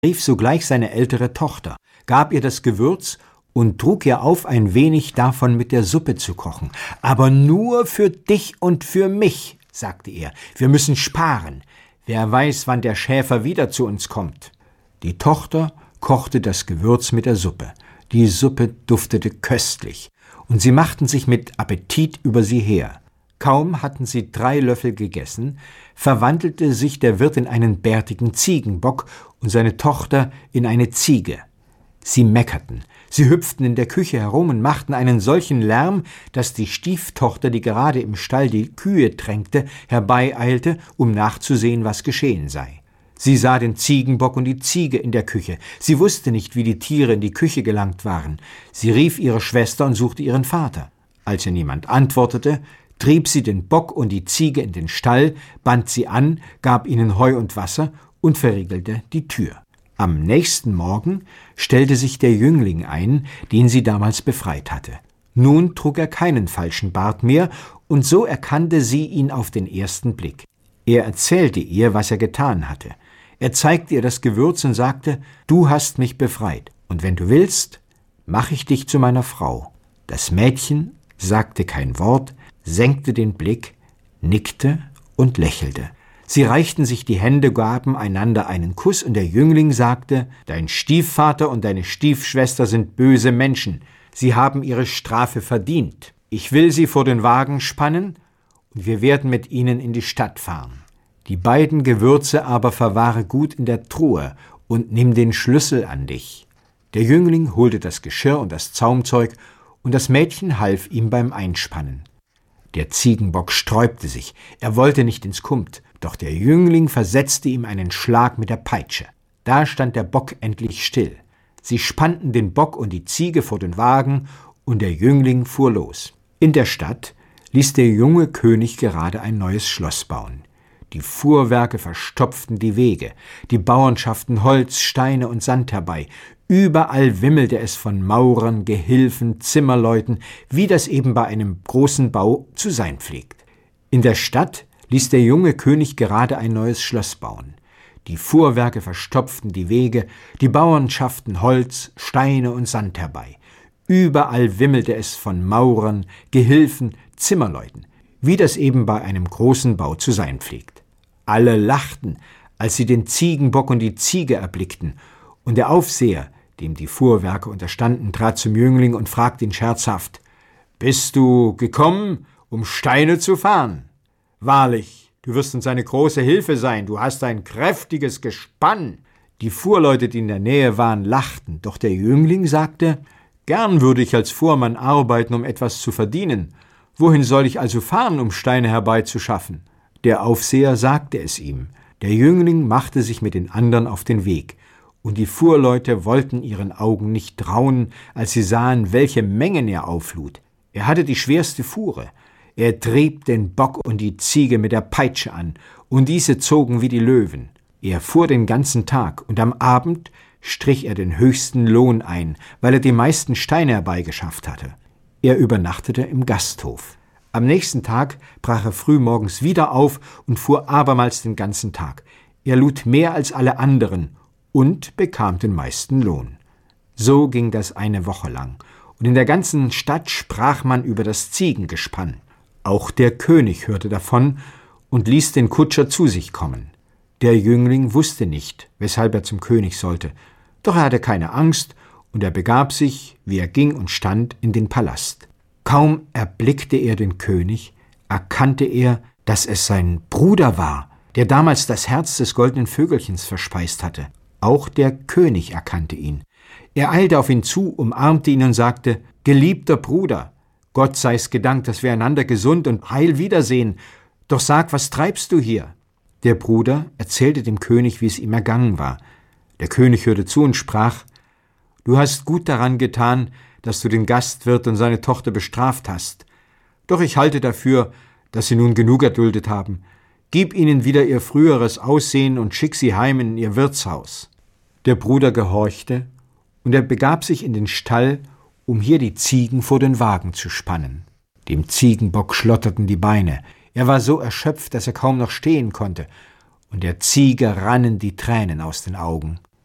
rief sogleich seine ältere Tochter, gab ihr das Gewürz und trug ihr auf, ein wenig davon mit der Suppe zu kochen. »Aber nur für dich und für mich«, sagte er, »wir müssen sparen. Wer weiß, wann der Schäfer wieder zu uns kommt.« Die Tochter kochte das Gewürz mit der Suppe. Die Suppe duftete köstlich, und sie machten sich mit Appetit über sie her. Kaum hatten sie 3 Löffel gegessen, verwandelte sich der Wirt in einen bärtigen Ziegenbock und seine Tochter in eine Ziege. Sie meckerten, sie hüpften in der Küche herum und machten einen solchen Lärm, dass die Stieftochter, die gerade im Stall die Kühe tränkte, herbeieilte, um nachzusehen, was geschehen sei. Sie sah den Ziegenbock und die Ziege in der Küche. Sie wusste nicht, wie die Tiere in die Küche gelangt waren. Sie rief ihre Schwester und suchte ihren Vater. Als ihr niemand antwortete, trieb sie den Bock und die Ziege in den Stall, band sie an, gab ihnen Heu und Wasser und verriegelte die Tür. Am nächsten Morgen stellte sich der Jüngling ein, den sie damals befreit hatte. Nun trug er keinen falschen Bart mehr, und so erkannte sie ihn auf den ersten Blick. Er erzählte ihr, was er getan hatte. Er zeigte ihr das Gewürz und sagte, »Du hast mich befreit, und wenn du willst, mache ich dich zu meiner Frau.« Das Mädchen sagte kein Wort, senkte den Blick, nickte und lächelte. Sie reichten sich die Hände, gaben einander einen Kuss, und der Jüngling sagte, »Dein Stiefvater und deine Stiefschwester sind böse Menschen. Sie haben ihre Strafe verdient. Ich will sie vor den Wagen spannen, und wir werden mit ihnen in die Stadt fahren. Die beiden Gewürze aber verwahre gut in der Truhe und nimm den Schlüssel an dich.« Der Jüngling holte das Geschirr und das Zaumzeug, und das Mädchen half ihm beim Einspannen. Der Ziegenbock sträubte sich, er wollte nicht ins Kumt, doch der Jüngling versetzte ihm einen Schlag mit der Peitsche. Da stand der Bock endlich still. Sie spannten den Bock und die Ziege vor den Wagen, und der Jüngling fuhr los. In der Stadt ließ der junge König gerade ein neues Schloss bauen. Die Fuhrwerke verstopften die Wege, die Bauern schafften Holz, Steine und Sand herbei. Überall wimmelte es von Maurern, Gehilfen, Zimmerleuten, wie das eben bei einem großen Bau zu sein pflegt. In der Stadt ließ der junge König gerade ein neues Schloss bauen. Die Fuhrwerke verstopften die Wege, die Bauern schafften Holz, Steine und Sand herbei. Überall wimmelte es von Maurern, Gehilfen, Zimmerleuten, wie das eben bei einem großen Bau zu sein pflegt. Alle lachten, als sie den Ziegenbock und die Ziege erblickten, und der Aufseher, dem die Fuhrwerke unterstanden, trat zum Jüngling und fragte ihn scherzhaft, »Bist du gekommen, um Steine zu fahren? Wahrlich, du wirst uns eine große Hilfe sein, du hast ein kräftiges Gespann.« Die Fuhrleute, die in der Nähe waren, lachten, doch der Jüngling sagte, »Gern würde ich als Fuhrmann arbeiten, um etwas zu verdienen. Wohin soll ich also fahren, um Steine herbeizuschaffen?« Der Aufseher sagte es ihm. Der Jüngling machte sich mit den anderen auf den Weg, und die Fuhrleute wollten ihren Augen nicht trauen, als sie sahen, welche Mengen er auflud. Er hatte die schwerste Fuhre. Er trieb den Bock und die Ziege mit der Peitsche an, und diese zogen wie die Löwen. Er fuhr den ganzen Tag, und am Abend strich er den höchsten Lohn ein, weil er die meisten Steine herbeigeschafft hatte. Er übernachtete im Gasthof. Am nächsten Tag brach er frühmorgens wieder auf und fuhr abermals den ganzen Tag. Er lud mehr als alle anderen und bekam den meisten Lohn. So ging das eine Woche lang, und in der ganzen Stadt sprach man über das Ziegengespann. Auch der König hörte davon und ließ den Kutscher zu sich kommen. Der Jüngling wusste nicht, weshalb er zum König sollte, doch er hatte keine Angst, und er begab sich, wie er ging und stand, in den Palast. Kaum erblickte er den König, erkannte er, dass es sein Bruder war, der damals das Herz des goldenen Vögelchens verspeist hatte. Auch der König erkannte ihn. Er eilte auf ihn zu, umarmte ihn und sagte, »Geliebter Bruder, Gott sei's gedankt, dass wir einander gesund und heil wiedersehen. Doch sag, was treibst du hier?« Der Bruder erzählte dem König, wie es ihm ergangen war. Der König hörte zu und sprach, »Du hast gut daran getan, dass du den Gastwirt und seine Tochter bestraft hast. Doch ich halte dafür, dass sie nun genug erduldet haben. Gib ihnen wieder ihr früheres Aussehen und schick sie heim in ihr Wirtshaus.« Der Bruder gehorchte, und er begab sich in den Stall, um hier die Ziegen vor den Wagen zu spannen. Dem Ziegenbock schlotterten die Beine. Er war so erschöpft, dass er kaum noch stehen konnte, und der Ziege rannen die Tränen aus den Augen.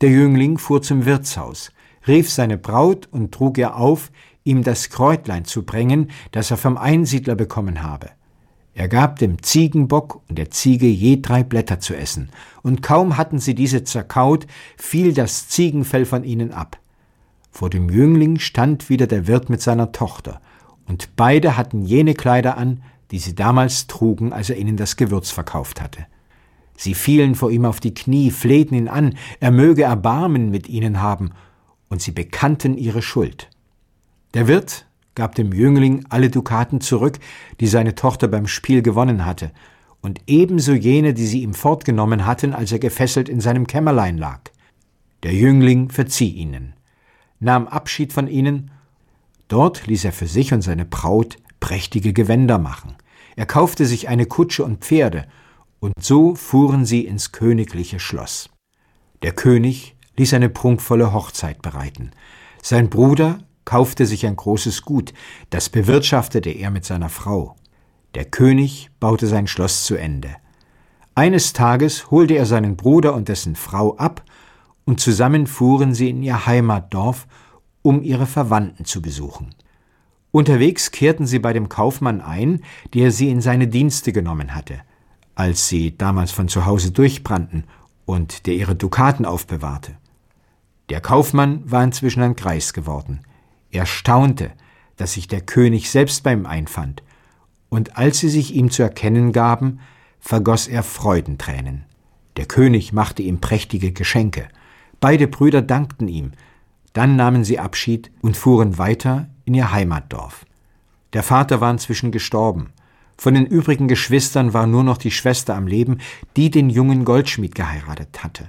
Der Jüngling fuhr zum Wirtshaus, rief seine Braut und trug ihr auf, ihm das Kräutlein zu bringen, das er vom Einsiedler bekommen habe. Er gab dem Ziegenbock und der Ziege je 3 Blätter zu essen, und kaum hatten sie diese zerkaut, fiel das Ziegenfell von ihnen ab. Vor dem Jüngling stand wieder der Wirt mit seiner Tochter, und beide hatten jene Kleider an, die sie damals trugen, als er ihnen das Gewürz verkauft hatte. Sie fielen vor ihm auf die Knie, flehten ihn an, er möge Erbarmen mit ihnen haben, und sie bekannten ihre Schuld. Der Wirt gab dem Jüngling alle Dukaten zurück, die seine Tochter beim Spiel gewonnen hatte, und ebenso jene, die sie ihm fortgenommen hatten, als er gefesselt in seinem Kämmerlein lag. Der Jüngling verzieh ihnen, nahm Abschied von ihnen. Dort ließ er für sich und seine Braut prächtige Gewänder machen. Er kaufte sich eine Kutsche und Pferde, und so fuhren sie ins königliche Schloss. Der König ließ eine prunkvolle Hochzeit bereiten. Sein Bruder kaufte sich ein großes Gut, das bewirtschaftete er mit seiner Frau. Der König baute sein Schloss zu Ende. Eines Tages holte er seinen Bruder und dessen Frau ab, und zusammen fuhren sie in ihr Heimatdorf, um ihre Verwandten zu besuchen. Unterwegs kehrten sie bei dem Kaufmann ein, der sie in seine Dienste genommen hatte, als sie damals von zu Hause durchbrannten, und der ihre Dukaten aufbewahrte. Der Kaufmann war inzwischen ein Greis geworden. Er staunte, dass sich der König selbst bei ihm einfand, und als sie sich ihm zu erkennen gaben, vergoss er Freudentränen. Der König machte ihm prächtige Geschenke. Beide Brüder dankten ihm. Dann nahmen sie Abschied und fuhren weiter in ihr Heimatdorf. Der Vater war inzwischen gestorben. Von den übrigen Geschwistern war nur noch die Schwester am Leben, die den jungen Goldschmied geheiratet hatte.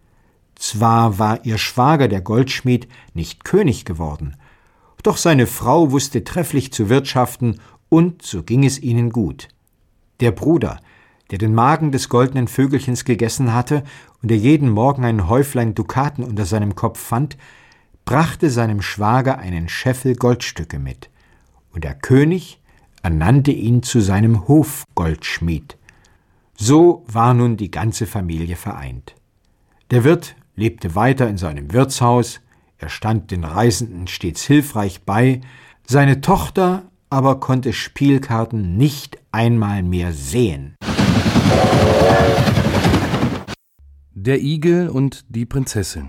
Zwar war ihr Schwager, der Goldschmied, nicht König geworden, doch seine Frau wusste trefflich zu wirtschaften, und so ging es ihnen gut. Der Bruder, der den Magen des goldenen Vögelchens gegessen hatte und der jeden Morgen ein Häuflein Dukaten unter seinem Kopf fand, brachte seinem Schwager einen Scheffel Goldstücke mit, und der König ernannte ihn zu seinem Hofgoldschmied. So war nun die ganze Familie vereint. Der Wirt lebte weiter in seinem Wirtshaus, er stand den Reisenden stets hilfreich bei, seine Tochter aber konnte Spielkarten nicht einmal mehr sehen. Der Igel und die Prinzessin.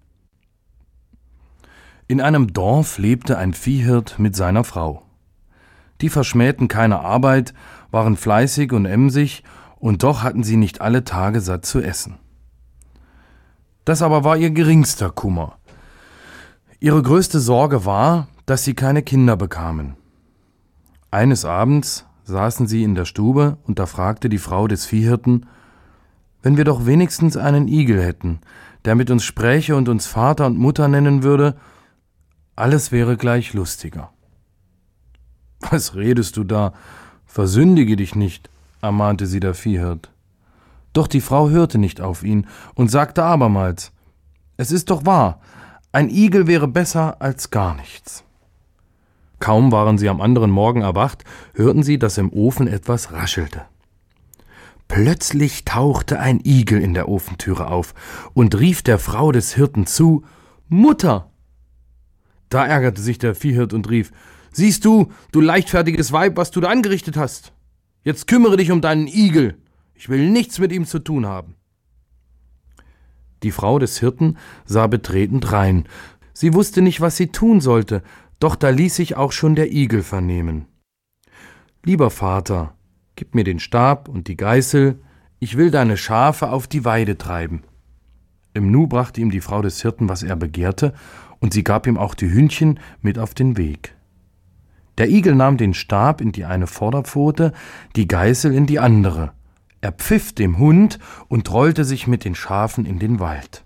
In einem Dorf lebte ein Viehhirt mit seiner Frau. Die verschmähten keine Arbeit, waren fleißig und emsig, und doch hatten sie nicht alle Tage satt zu essen. Das aber war ihr geringster Kummer. Ihre größte Sorge war, dass sie keine Kinder bekamen. Eines Abends saßen sie in der Stube, und da fragte die Frau des Viehhirten: »Wenn wir doch wenigstens einen Igel hätten, der mit uns spräche und uns Vater und Mutter nennen würde, alles wäre gleich lustiger.« »Was redest du da? Versündige dich nicht«, ermahnte sie der Viehhirt. Doch die Frau hörte nicht auf ihn und sagte abermals: »Es ist doch wahr, ein Igel wäre besser als gar nichts.« Kaum waren sie am anderen Morgen erwacht, hörten sie, dass im Ofen etwas raschelte. Plötzlich tauchte ein Igel in der Ofentüre auf und rief der Frau des Hirten zu: »Mutter!« Da ärgerte sich der Viehhirt und rief: »Siehst du, du leichtfertiges Weib, was du da angerichtet hast? Jetzt kümmere dich um deinen Igel. Ich will nichts mit ihm zu tun haben.« Die Frau des Hirten sah betreten drein. Sie wusste nicht, was sie tun sollte, doch da ließ sich auch schon der Igel vernehmen. »Lieber Vater, gib mir den Stab und die Geißel, ich will deine Schafe auf die Weide treiben.« Im Nu brachte ihm die Frau des Hirten, was er begehrte, und sie gab ihm auch die Hündchen mit auf den Weg. Der Igel nahm den Stab in die eine Vorderpfote, die Geißel in die andere. Er pfiff dem Hund und trollte sich mit den Schafen in den Wald.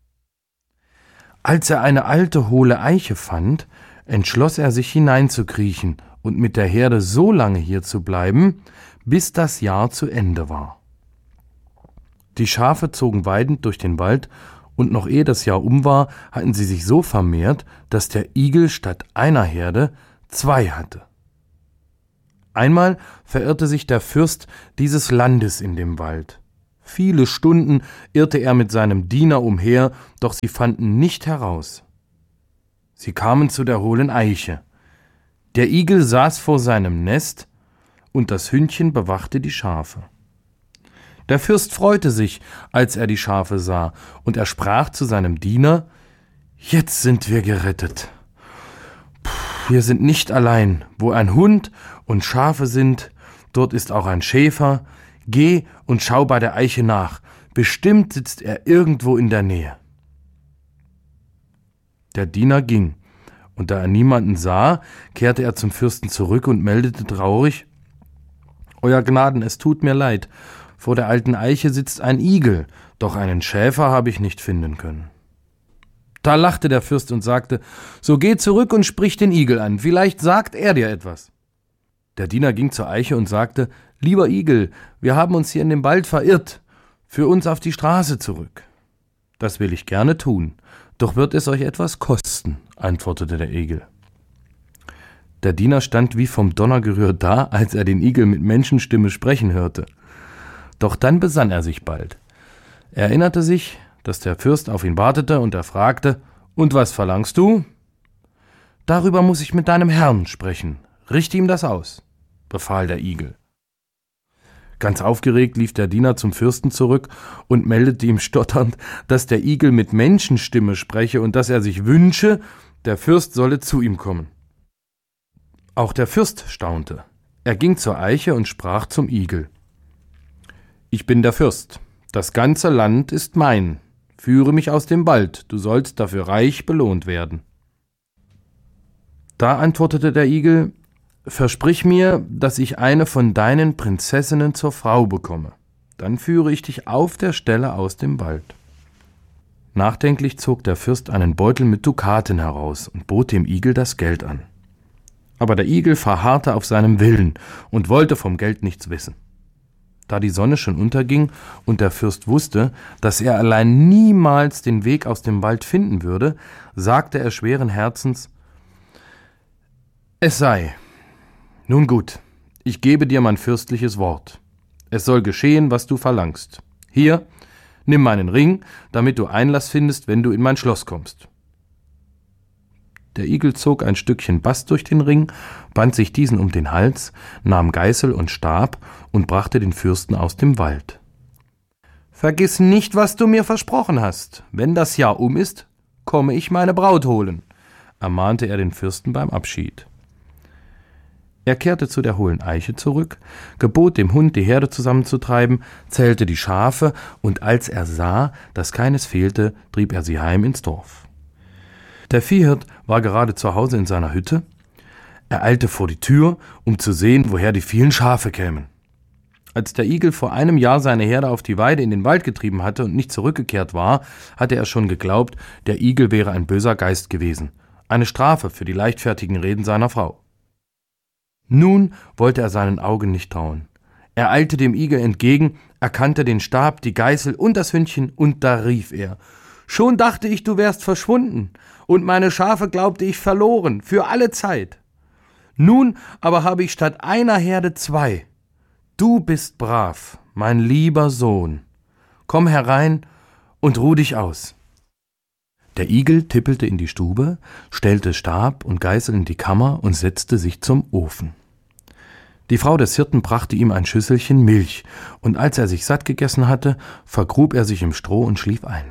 Als er eine alte, hohle Eiche fand, entschloss er sich hineinzukriechen und mit der Herde so lange hier zu bleiben, bis das Jahr zu Ende war. Die Schafe zogen weidend durch den Wald, und noch ehe das Jahr um war, hatten sie sich so vermehrt, dass der Igel statt einer Herde 2 hatte. Einmal verirrte sich der Fürst dieses Landes in dem Wald. Viele Stunden irrte er mit seinem Diener umher, doch sie fanden nicht heraus. Sie kamen zu der hohlen Eiche. Der Igel saß vor seinem Nest, und das Hündchen bewachte die Schafe. Der Fürst freute sich, als er die Schafe sah, und er sprach zu seinem Diener: »Jetzt sind wir gerettet. Wir sind nicht allein. Wo ein Hund und Schafe sind, dort ist auch ein Schäfer. Geh und schau bei der Eiche nach. Bestimmt sitzt er irgendwo in der Nähe.« Der Diener ging, und da er niemanden sah, kehrte er zum Fürsten zurück und meldete traurig: »Euer Gnaden, es tut mir leid. Vor der alten Eiche sitzt ein Igel, doch einen Schäfer habe ich nicht finden können.« Da lachte der Fürst und sagte: »So geh zurück und sprich den Igel an, vielleicht sagt er dir etwas.« Der Diener ging zur Eiche und sagte: »Lieber Igel, wir haben uns hier in dem Wald verirrt. Führ uns auf die Straße zurück.« »Das will ich gerne tun, doch wird es euch etwas kosten«, antwortete der Igel. Der Diener stand wie vom Donner gerührt da, als er den Igel mit Menschenstimme sprechen hörte. Doch dann besann er sich bald. Er erinnerte sich, dass der Fürst auf ihn wartete, und er fragte: »Und was verlangst du?« »Darüber muss ich mit deinem Herrn sprechen. Richte ihm das aus«, befahl der Igel. Ganz aufgeregt lief der Diener zum Fürsten zurück und meldete ihm stotternd, dass der Igel mit Menschenstimme spreche und dass er sich wünsche, der Fürst solle zu ihm kommen. Auch der Fürst staunte. Er ging zur Eiche und sprach zum Igel: »Ich bin der Fürst. Das ganze Land ist mein. Führe mich aus dem Wald, du sollst dafür reich belohnt werden.« Da antwortete der Igel: »Versprich mir, dass ich eine von deinen Prinzessinnen zur Frau bekomme. Dann führe ich dich auf der Stelle aus dem Wald.« Nachdenklich zog der Fürst einen Beutel mit Dukaten heraus und bot dem Igel das Geld an. Aber der Igel verharrte auf seinem Willen und wollte vom Geld nichts wissen. Da die Sonne schon unterging und der Fürst wusste, dass er allein niemals den Weg aus dem Wald finden würde, sagte er schweren Herzens: »Es sei. Nun gut, ich gebe dir mein fürstliches Wort. Es soll geschehen, was du verlangst. Hier, nimm meinen Ring, damit du Einlass findest, wenn du in mein Schloss kommst.« Der Igel zog ein Stückchen Bast durch den Ring, band sich diesen um den Hals, nahm Geißel und Stab und brachte den Fürsten aus dem Wald. »Vergiss nicht, was du mir versprochen hast. Wenn das Jahr um ist, komme ich meine Braut holen«, ermahnte er den Fürsten beim Abschied. Er kehrte zu der hohlen Eiche zurück, gebot dem Hund, die Herde zusammenzutreiben, zählte die Schafe, und als er sah, dass keines fehlte, trieb er sie heim ins Dorf. Der Viehhirt war gerade zu Hause in seiner Hütte. Er eilte vor die Tür, um zu sehen, woher die vielen Schafe kämen. Als der Igel vor einem Jahr seine Herde auf die Weide in den Wald getrieben hatte und nicht zurückgekehrt war, hatte er schon geglaubt, der Igel wäre ein böser Geist gewesen, eine Strafe für die leichtfertigen Reden seiner Frau. Nun wollte er seinen Augen nicht trauen. Er eilte dem Igel entgegen, erkannte den Stab, die Geißel und das Hündchen, und da rief er: »Schon dachte ich, du wärst verschwunden, und meine Schafe glaubte ich verloren, für alle Zeit. Nun aber habe ich statt einer Herde 2. Du bist brav, mein lieber Sohn. Komm herein und ruh dich aus.« Der Igel tippelte in die Stube, stellte Stab und Geißel in die Kammer und setzte sich zum Ofen. Die Frau des Hirten brachte ihm ein Schüsselchen Milch, und als er sich satt gegessen hatte, vergrub er sich im Stroh und schlief ein.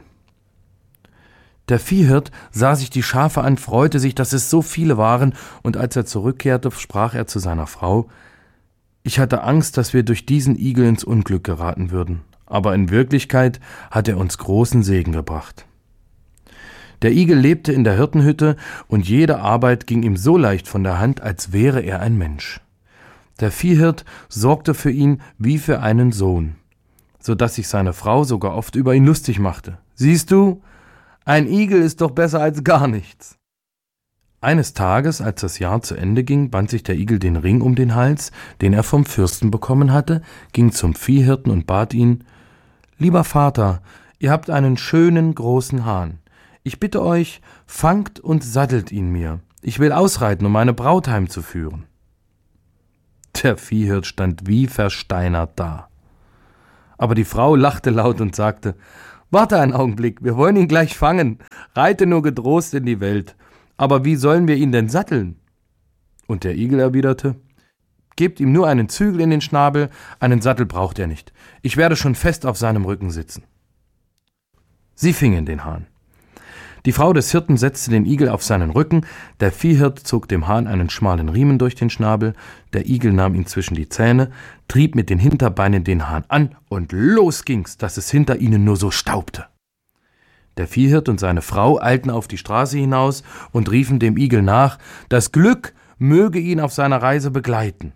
Der Viehhirt sah sich die Schafe an, freute sich, dass es so viele waren, und als er zurückkehrte, sprach er zu seiner Frau: »Ich hatte Angst, dass wir durch diesen Igel ins Unglück geraten würden, aber in Wirklichkeit hat er uns großen Segen gebracht.« Der Igel lebte in der Hirtenhütte, und jede Arbeit ging ihm so leicht von der Hand, als wäre er ein Mensch. Der Viehhirt sorgte für ihn wie für einen Sohn, so dass sich seine Frau sogar oft über ihn lustig machte. »Siehst du, ein Igel ist doch besser als gar nichts.« Eines Tages, als das Jahr zu Ende ging, band sich der Igel den Ring um den Hals, den er vom Fürsten bekommen hatte, ging zum Viehhirten und bat ihn: »Lieber Vater, ihr habt einen schönen großen Hahn. Ich bitte euch, fangt und sattelt ihn mir. Ich will ausreiten, um meine Braut heimzuführen.« Der Viehhirt stand wie versteinert da. Aber die Frau lachte laut und sagte: »Warte einen Augenblick, wir wollen ihn gleich fangen. Reite nur getrost in die Welt. Aber wie sollen wir ihn denn satteln?« Und der Igel erwiderte: »Gebt ihm nur einen Zügel in den Schnabel, einen Sattel braucht er nicht. Ich werde schon fest auf seinem Rücken sitzen.« Sie fingen den Hahn. Die Frau des Hirten setzte den Igel auf seinen Rücken, der Viehhirt zog dem Hahn einen schmalen Riemen durch den Schnabel, der Igel nahm ihn zwischen die Zähne, trieb mit den Hinterbeinen den Hahn an und los ging's, dass es hinter ihnen nur so staubte. Der Viehhirt und seine Frau eilten auf die Straße hinaus und riefen dem Igel nach, das Glück möge ihn auf seiner Reise begleiten.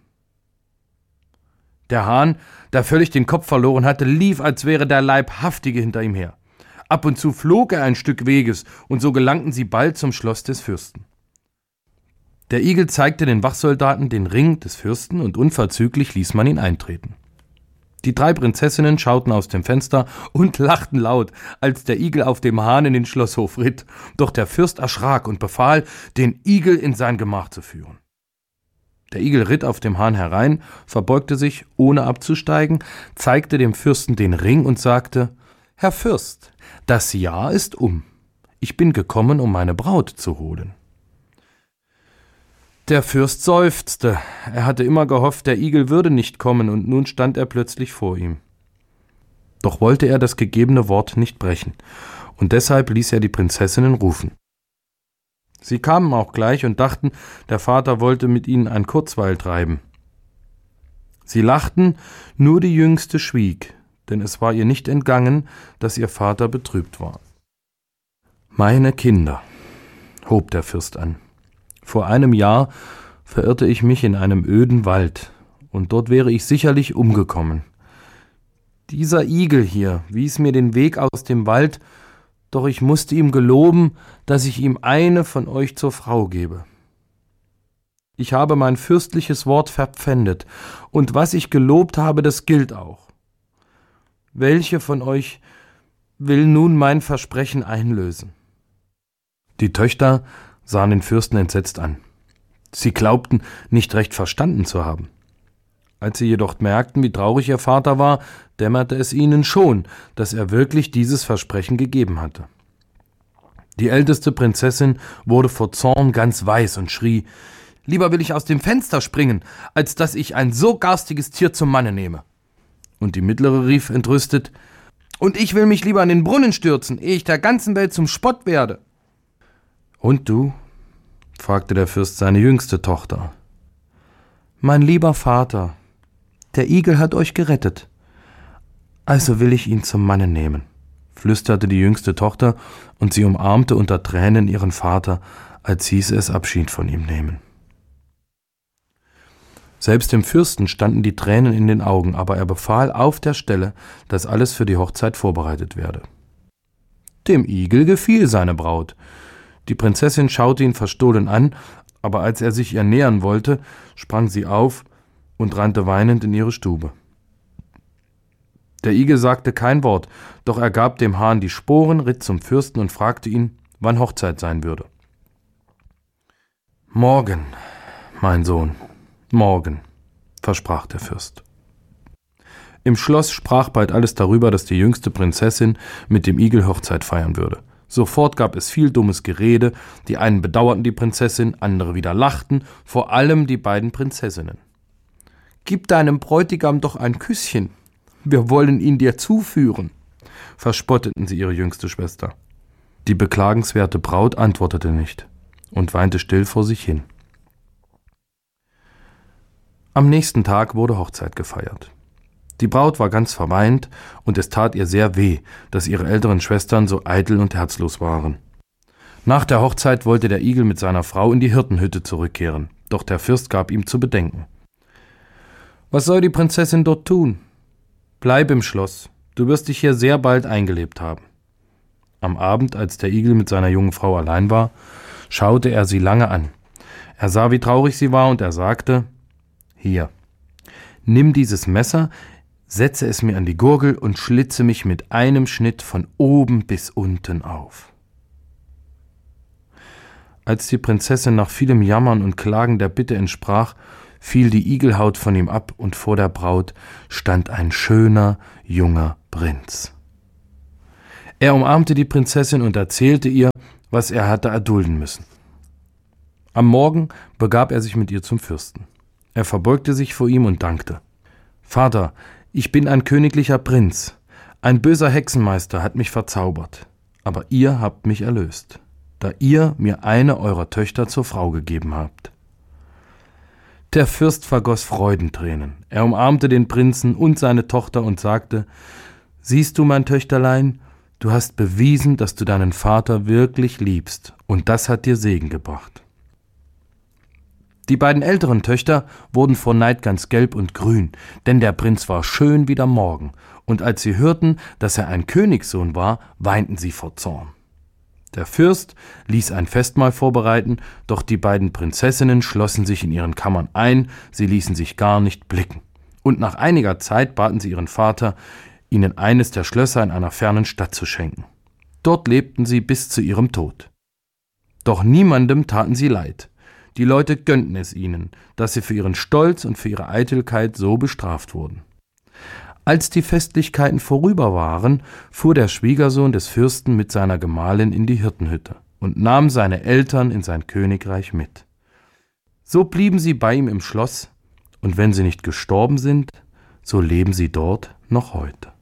Der Hahn, der völlig den Kopf verloren hatte, lief, als wäre der Leibhaftige hinter ihm her. Ab und zu flog er ein Stück Weges, und so gelangten sie bald zum Schloss des Fürsten. Der Igel zeigte den Wachsoldaten den Ring des Fürsten, und unverzüglich ließ man ihn eintreten. Die 3 Prinzessinnen schauten aus dem Fenster und lachten laut, als der Igel auf dem Hahn in den Schlosshof ritt. Doch der Fürst erschrak und befahl, den Igel in sein Gemach zu führen. Der Igel ritt auf dem Hahn herein, verbeugte sich, ohne abzusteigen, zeigte dem Fürsten den Ring und sagte: »Herr Fürst, das Jahr ist um. Ich bin gekommen, um meine Braut zu holen.« Der Fürst seufzte. Er hatte immer gehofft, der Igel würde nicht kommen, und nun stand er plötzlich vor ihm. Doch wollte er das gegebene Wort nicht brechen, und deshalb ließ er die Prinzessinnen rufen. Sie kamen auch gleich und dachten, der Vater wollte mit ihnen ein Kurzweil treiben. Sie lachten, nur die Jüngste schwieg, denn es war ihr nicht entgangen, dass ihr Vater betrübt war. »Meine Kinder«, hob der Fürst an, »vor einem Jahr verirrte ich mich in einem öden Wald, und dort wäre ich sicherlich umgekommen. Dieser Igel hier wies mir den Weg aus dem Wald, doch ich musste ihm geloben, dass ich ihm eine von euch zur Frau gebe. Ich habe mein fürstliches Wort verpfändet, und was ich gelobt habe, das gilt auch. Welche von euch will nun mein Versprechen einlösen?« Die Töchter sahen den Fürsten entsetzt an. Sie glaubten, nicht recht verstanden zu haben. Als sie jedoch merkten, wie traurig ihr Vater war, dämmerte es ihnen schon, dass er wirklich dieses Versprechen gegeben hatte. Die älteste Prinzessin wurde vor Zorn ganz weiß und schrie: »Lieber will ich aus dem Fenster springen, als dass ich ein so garstiges Tier zum Manne nehme.« Und die mittlere rief entrüstet: »Und ich will mich lieber in den Brunnen stürzen, ehe ich der ganzen Welt zum Spott werde.« »Und du?«, fragte der Fürst seine jüngste Tochter. »Mein lieber Vater, der Igel hat euch gerettet, also will ich ihn zum Manne nehmen«, flüsterte die jüngste Tochter, und sie umarmte unter Tränen ihren Vater, als hieße es Abschied von ihm nehmen. Selbst dem Fürsten standen die Tränen in den Augen, aber er befahl auf der Stelle, dass alles für die Hochzeit vorbereitet werde. Dem Igel gefiel seine Braut. Die Prinzessin schaute ihn verstohlen an, aber als er sich ihr nähern wollte, sprang sie auf und rannte weinend in ihre Stube. Der Igel sagte kein Wort, doch er gab dem Hahn die Sporen, ritt zum Fürsten und fragte ihn, wann Hochzeit sein würde. »Morgen, mein Sohn, morgen«, versprach der Fürst. Im Schloss sprach bald alles darüber, dass die jüngste Prinzessin mit dem Igel Hochzeit feiern würde. Sofort gab es viel dummes Gerede, die einen bedauerten die Prinzessin, andere wieder lachten, vor allem die beiden Prinzessinnen. »Gib deinem Bräutigam doch ein Küsschen, wir wollen ihn dir zuführen«, verspotteten sie ihre jüngste Schwester. Die beklagenswerte Braut antwortete nicht und weinte still vor sich hin. Am nächsten Tag wurde Hochzeit gefeiert. Die Braut war ganz verweint, und es tat ihr sehr weh, dass ihre älteren Schwestern so eitel und herzlos waren. Nach der Hochzeit wollte der Igel mit seiner Frau in die Hirtenhütte zurückkehren, doch der Fürst gab ihm zu bedenken. »Was soll die Prinzessin dort tun? Bleib im Schloss, du wirst dich hier sehr bald eingelebt haben.« Am Abend, als der Igel mit seiner jungen Frau allein war, schaute er sie lange an. Er sah, wie traurig sie war, und er sagte: »Hier, nimm dieses Messer, setze es mir an die Gurgel und schlitze mich mit einem Schnitt von oben bis unten auf.« Als die Prinzessin nach vielem Jammern und Klagen der Bitte entsprach, fiel die Igelhaut von ihm ab und vor der Braut stand ein schöner, junger Prinz. Er umarmte die Prinzessin und erzählte ihr, was er hatte erdulden müssen. Am Morgen begab er sich mit ihr zum Fürsten. Er verbeugte sich vor ihm und dankte. »Vater, ich bin ein königlicher Prinz. Ein böser Hexenmeister hat mich verzaubert. Aber ihr habt mich erlöst, da ihr mir eine eurer Töchter zur Frau gegeben habt.« Der Fürst vergoss Freudentränen. Er umarmte den Prinzen und seine Tochter und sagte: »Siehst du, mein Töchterlein, du hast bewiesen, dass du deinen Vater wirklich liebst, und das hat dir Segen gebracht.« Die beiden älteren Töchter wurden vor Neid ganz gelb und grün, denn der Prinz war schön wie der Morgen, und als sie hörten, dass er ein Königssohn war, weinten sie vor Zorn. Der Fürst ließ ein Festmahl vorbereiten, doch die beiden Prinzessinnen schlossen sich in ihren Kammern ein, sie ließen sich gar nicht blicken. Und nach einiger Zeit baten sie ihren Vater, ihnen eines der Schlösser in einer fernen Stadt zu schenken. Dort lebten sie bis zu ihrem Tod. Doch niemandem taten sie leid. Die Leute gönnten es ihnen, dass sie für ihren Stolz und für ihre Eitelkeit so bestraft wurden. Als die Festlichkeiten vorüber waren, fuhr der Schwiegersohn des Fürsten mit seiner Gemahlin in die Hirtenhütte und nahm seine Eltern in sein Königreich mit. So blieben sie bei ihm im Schloss, und wenn sie nicht gestorben sind, so leben sie dort noch heute.